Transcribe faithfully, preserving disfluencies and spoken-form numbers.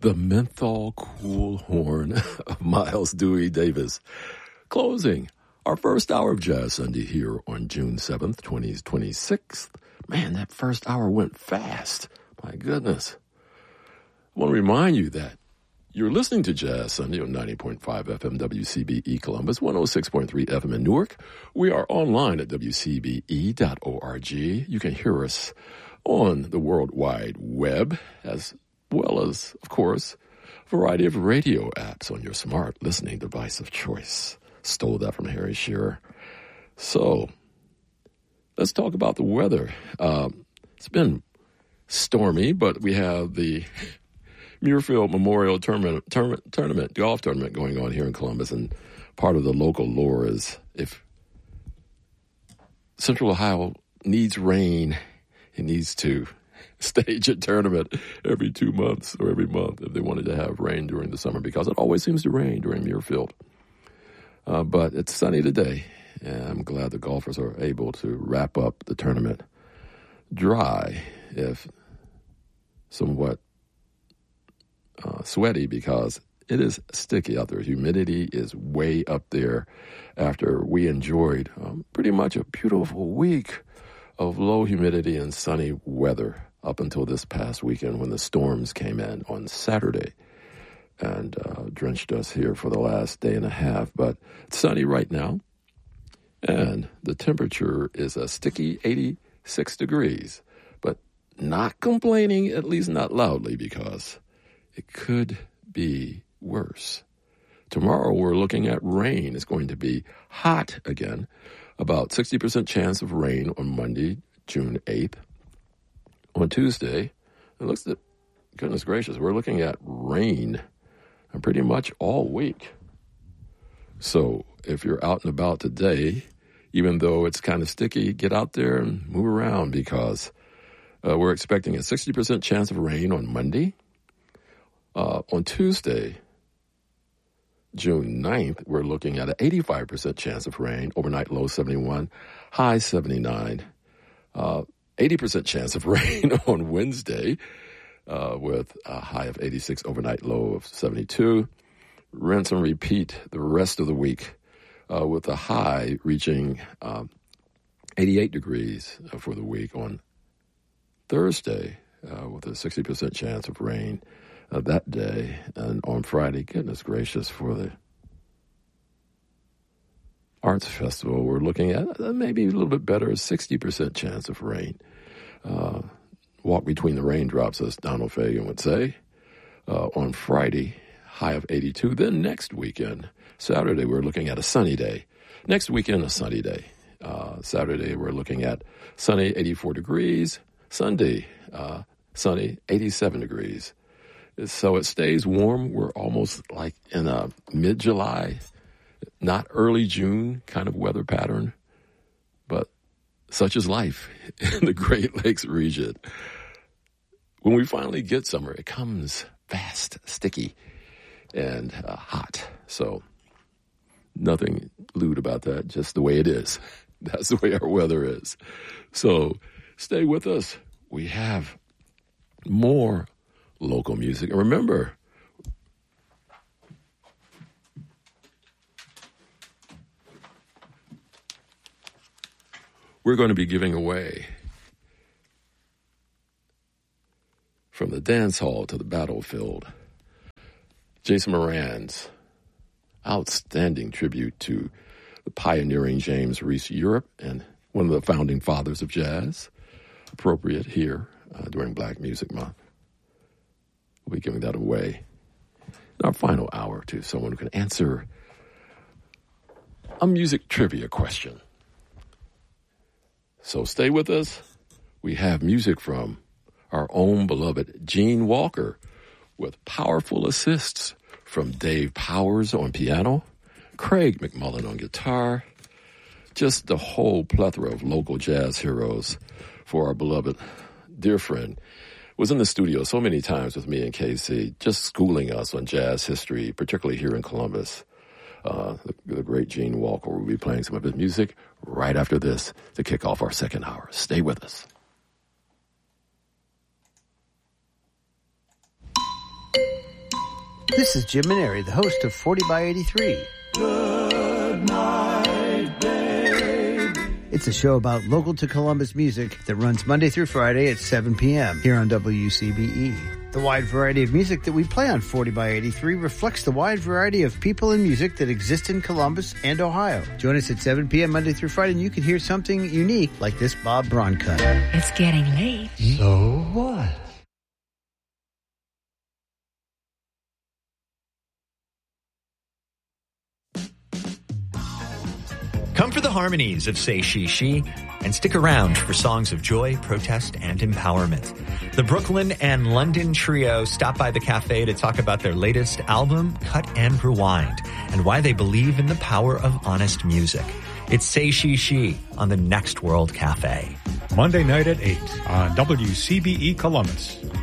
the menthol cool horn of Miles Dewey Davis. Closing our first hour of Jazz Sunday here on June seventh, twenty twenty-six. Man, that first hour went fast. My goodness. I want to remind you that you're listening to Jazz Sunday on ninety point five F M W C B E Columbus, one oh six point three F M in Newark. We are online at W C B E dot org. You can hear us on the World Wide Web, as well as, of course, a variety of radio apps on your smart listening device of choice. Stole that from Harry Shearer. So, let's talk about the weather. Um, it's been stormy, but we have the Muirfield Memorial Tournament, tournament, tournament, golf tournament going on here in Columbus, and part of the local lore is if Central Ohio needs rain, it needs to stage a tournament every two months or every month if they wanted to have rain during the summer, because it always seems to rain during Muirfield. Uh, but it's sunny today, and I'm glad the golfers are able to wrap up the tournament dry, if somewhat uh, sweaty, because it is sticky out there. Humidity is way up there after we enjoyed um, pretty much a beautiful week of low humidity and sunny weather up until this past weekend when the storms came in on Saturday and uh, drenched us here for the last day and a half. But it's sunny right now, and the temperature is a sticky eighty-six degrees, but not complaining, at least not loudly, because it could be worse. Tomorrow we're looking at rain. It's going to be hot again. About sixty percent chance of rain on Monday, June eighth. On Tuesday, it looks at, goodness gracious, we're looking at rain pretty much all week. So if you're out and about today, even though it's kind of sticky, get out there and move around, because uh, we're expecting a sixty percent chance of rain on Monday. Uh, on Tuesday, June ninth, we're looking at an eighty-five percent chance of rain, overnight low seventy-one, high seventy-nine, uh, eighty percent chance of rain on Wednesday uh, with a high of eighty-six, overnight low of seventy-two. Rinse and repeat the rest of the week uh, with a high reaching um, eighty-eight degrees for the week on Thursday uh, with a sixty percent chance of rain uh, that day. And on Friday, goodness gracious, for the Arts Festival, we're looking at uh, maybe a little bit better, a sixty percent chance of rain. Uh, walk between the raindrops, as Donald Fagen would say. Uh, on Friday, high of eighty-two. Then next weekend, Saturday, we're looking at a sunny day. Next weekend, a sunny day. Uh, Saturday, we're looking at sunny, eighty-four degrees. Sunday, uh, sunny, eighty-seven degrees. So it stays warm. We're almost like in a mid-July, not early June kind of weather pattern, but such is life in the Great Lakes region. When we finally get summer, it comes fast, sticky, and uh, hot. So nothing lewd about that, just the way it is. That's the way our weather is. So stay with us. We have more local music. And remember, we're going to be giving away from the dance hall to the battlefield Jason Moran's outstanding tribute to the pioneering James Reese Europe and one of the founding fathers of jazz, appropriate here uh, during Black Music Month. We'll be giving that away in our final hour to someone who can answer a music trivia question. So stay with us. We have music from our own beloved Gene Walker with powerful assists from Dave Powers on piano, Craig McMullen on guitar, just the whole plethora of local jazz heroes for our beloved dear friend. Was in the studio so many times with me and K C, just schooling us on jazz history, particularly here in Columbus. Uh, the, the great Gene Walker will be playing some of his music right after this to kick off our second hour. Stay with us. This is Jim Maneri, the host of forty by eighty-three. Good night, babe. It's a show about local to Columbus music that runs Monday through Friday at seven p.m. here on W C B E. The wide variety of music that we play on forty by eighty-three reflects the wide variety of people and music that exist in Columbus and Ohio. Join us at seven p.m. Monday through Friday and you can hear something unique like this Bob Braun cut. It's getting late. So what? Come for the harmonies of Say She She and stick around for songs of joy, protest, and empowerment. The Brooklyn and London trio stop by the cafe to talk about their latest album, Cut and Rewind, and why they believe in the power of honest music. It's Say She She on the Next World Cafe. Monday night at eight on W C B E Columbus.